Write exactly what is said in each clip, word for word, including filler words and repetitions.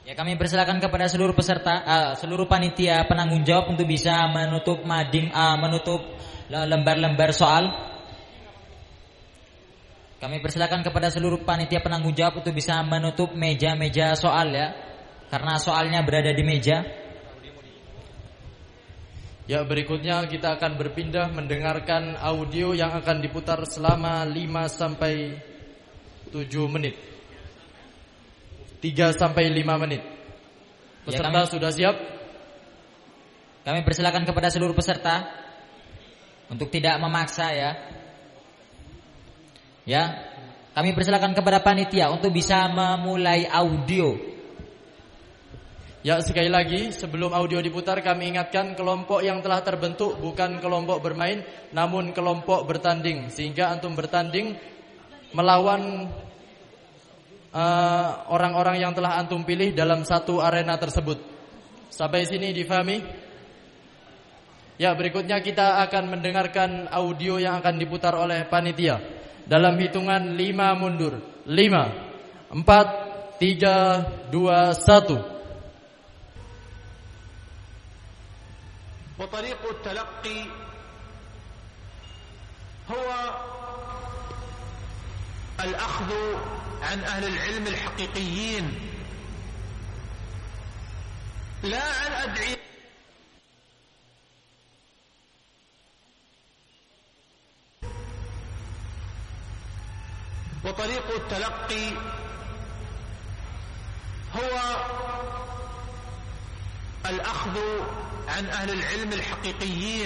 Ya, kami persilakan kepada seluruh peserta, uh, seluruh panitia penanggung jawab untuk bisa menutup mading, uh, menutup lembar-lembar soal. Kami persilakan kepada seluruh panitia penanggung jawab untuk bisa menutup meja-meja soal ya, karena soalnya berada di meja. Ya, berikutnya kita akan berpindah mendengarkan audio yang akan diputar selama lima sampai tujuh menit. tiga sampai lima menit. Peserta ya, kami, sudah siap? Kami persilakan kepada seluruh peserta untuk tidak memaksa ya. Ya, kami persilakan kepada panitia untuk bisa memulai audio. Ya, sekali lagi sebelum audio diputar kami ingatkan, kelompok yang telah terbentuk bukan kelompok bermain namun kelompok bertanding, sehingga antum bertanding melawan uh, orang-orang yang telah antum pilih dalam satu arena tersebut. Sampai sini difahami? Ya, berikutnya kita akan mendengarkan audio yang akan diputar oleh panitia dalam hitungan lima mundur. Lima, empat, tiga, dua, satu. وطريق التلقي هو الأخذ عن أهل العلم الحقيقيين لا عن أدعياء وطريق التلقي هو الأخذ عن أهل العلم الحقيقيين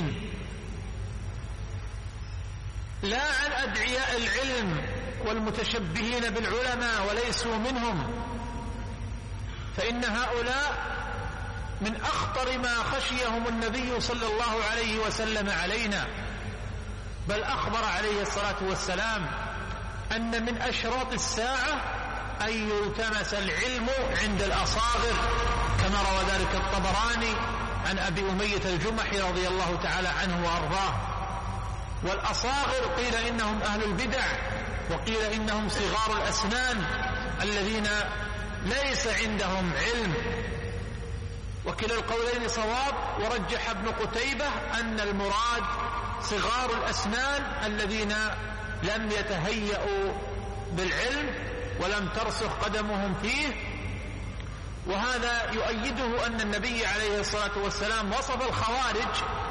لا عن أدعياء العلم والمتشبهين بالعلماء وليسوا منهم، فإن هؤلاء من أخطر ما خشيهم النبي صلى الله عليه وسلم علينا، بل أخبر عليه الصلاة والسلام أن من أشراط الساعة أن يلتمس العلم عند الأصاغر، كما روى ذلك الطبراني عن أبي أمية الجمحي رضي الله تعالى عنه وأرضاه. والأصاغر قيل إنهم أهل البدع، وقيل إنهم صغار الأسنان الذين ليس عندهم علم، وكلا القولين صواب. ورجح ابن قتيبة أن المراد صغار الأسنان الذين لم يتهيئوا بالعلم ولم ترسخ قدمهم فيه. وهذا يؤيده أن النبي عليه الصلاة والسلام وصف الخوارج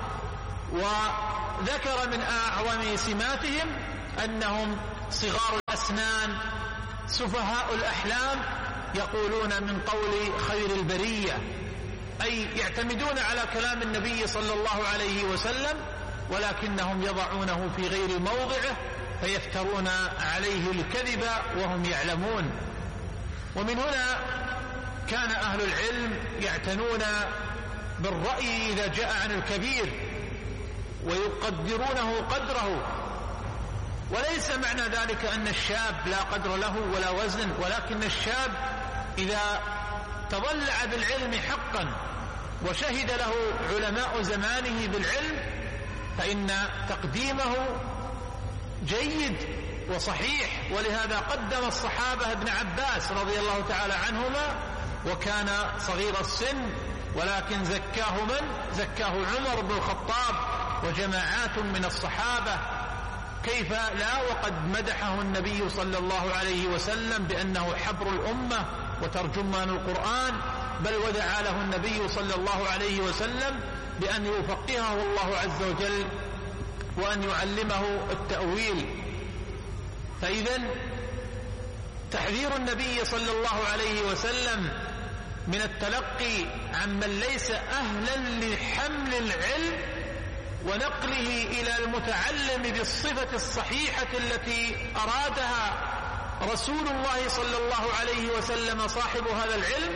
وذكر من أعظم سماتهم أنهم صغار الأسنان سفهاء الأحلام يقولون من قول خير البرية، أي يعتمدون على كلام النبي صلى الله عليه وسلم ولكنهم يضعونه في غير موضعه فيفترون عليه الكذب وهم يعلمون. ومن هنا كان أهل العلم يعتنون بالرأي إذا جاء عن الكبير ويقدرونه قدره، وليس معنى ذلك أن الشاب لا قدر له ولا وزن، ولكن الشاب إذا تضلع بالعلم حقا وشهد له علماء زمانه بالعلم فإن تقديمه جيد وصحيح. ولهذا قدم الصحابة ابن عباس رضي الله تعالى عنهما وكان صغير السن، ولكن زكاه من؟ زكاه عمر بن الخطاب وجماعات من الصحابة. كيف لا وقد مدحه النبي صلى الله عليه وسلم بأنه حبر الأمة وترجمان القرآن، بل ودعا له النبي صلى الله عليه وسلم بأن يفقهه الله عز وجل وأن يعلمه التأويل. فإذا تحذير النبي صلى الله عليه وسلم من التلقي عمن ليس أهلا لحمل العلم ونقله إلى المتعلم بالصفة الصحيحة التي أرادها رسول الله صلى الله عليه وسلم صاحب هذا العلم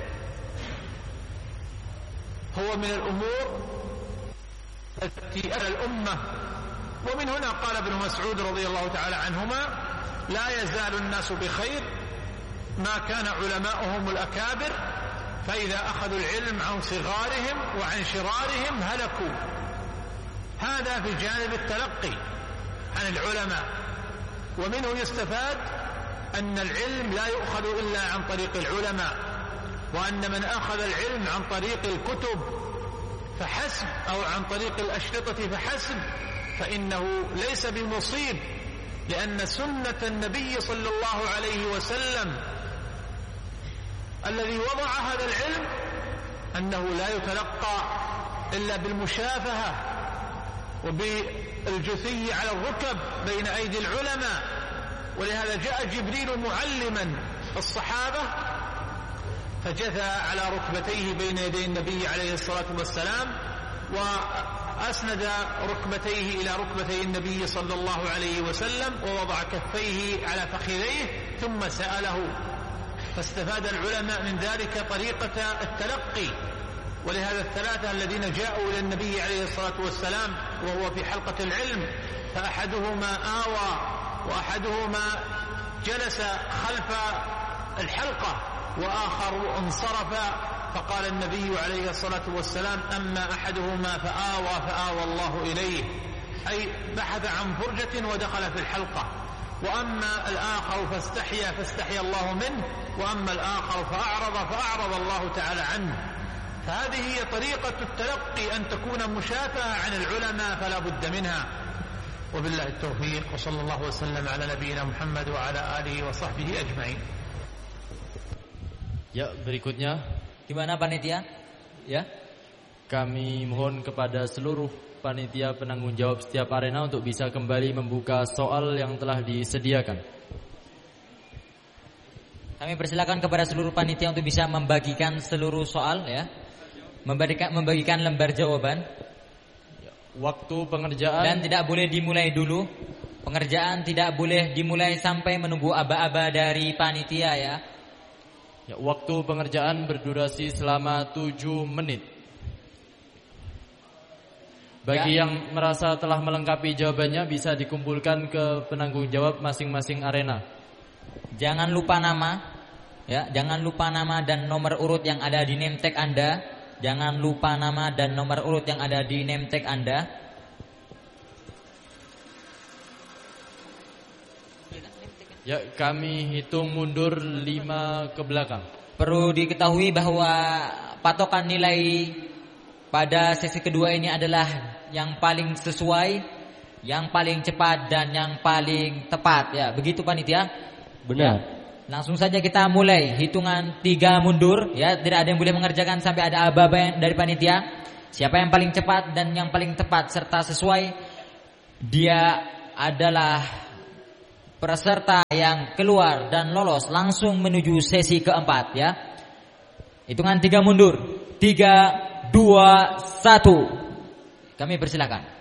هو من الأمور التي أرى الأمة. ومن هنا قال ابن مسعود رضي الله تعالى عنهما: لا يزال الناس بخير ما كان علماؤهم الأكابر، فإذا أخذوا العلم عن صغارهم وعن شرارهم هلكوا. هذا في جانب التلقي عن العلماء. ومنه يستفاد أن العلم لا يؤخذ إلا عن طريق العلماء، وأن من أخذ العلم عن طريق الكتب فحسب أو عن طريق الأشرطة فحسب فإنه ليس بمصيب، لأن سنة النبي صلى الله عليه وسلم الذي وضع هذا العلم أنه لا يتلقى إلا بالمشافهة وبالجثي على الركب بين أيدي العلماء. ولهذا جاء جبريل معلما الصحابة فجثى على ركبتيه بين يدي النبي عليه الصلاة والسلام، وأسند ركبتيه إلى ركبتي النبي صلى الله عليه وسلم، ووضع كفيه على فخذيه ثم سأله. فاستفاد العلماء من ذلك طريقة التلقي. ولهذا الثلاثة الذين جاءوا إلى النبي عليه الصلاة والسلام وهو في حلقة العلم، فأحدهما آوى وأحدهما جلس خلف الحلقة وآخر انصرف، فقال النبي عليه الصلاة والسلام: أما أحدهما فآوى فآوى الله إليه، أي بحث عن فرجة ودخل في الحلقة. وأما الآخر فاستحيا فاستحيا الله منه، وأما الآخر فأعرض فأعرض الله تعالى عنه. فهذه هي طريقة التلقي، أن تكون مشافهة عن العلماء فلا بد منها. وبالله التوفيق، وصلى الله وسلم على نبينا محمد وعلى آله وصحبه أجمعين. Ya, berikutnya gimana panitia? Ya. Kami mohon kepada seluruh panitia penanggung jawab setiap arena untuk bisa kembali membuka soal yang telah disediakan. Kami persilakan kepada seluruh panitia untuk bisa membagikan seluruh soal, ya. Membagikan membagikan lembar jawaban. Waktu pengerjaan dan tidak boleh dimulai dulu. Pengerjaan tidak boleh dimulai sampai menunggu aba-aba dari panitia, ya. Ya, waktu pengerjaan berdurasi selama tujuh menit. Bagi ya. yang merasa telah melengkapi jawabannya bisa dikumpulkan ke penanggung jawab masing-masing arena. Jangan lupa nama, ya, jangan lupa nama dan nomor urut yang ada di name tag Anda. Jangan lupa nama dan nomor urut yang ada di name tag Anda. Ya, kami hitung mundur lima ke belakang. Perlu diketahui bahwa patokan nilai pada sesi kedua ini adalah yang paling sesuai, yang paling cepat dan yang paling tepat, ya. Begitu panitia? Benar. Ya. Langsung saja kita mulai hitungan tiga mundur, ya. Tidak ada yang boleh mengerjakan sampai ada aba-aba dari panitia. Siapa yang paling cepat dan yang paling tepat serta sesuai, dia adalah peserta yang keluar dan lolos langsung menuju sesi keempat, ya. Hitungan tiga mundur. Tiga, dua, satu. Kami persilakan.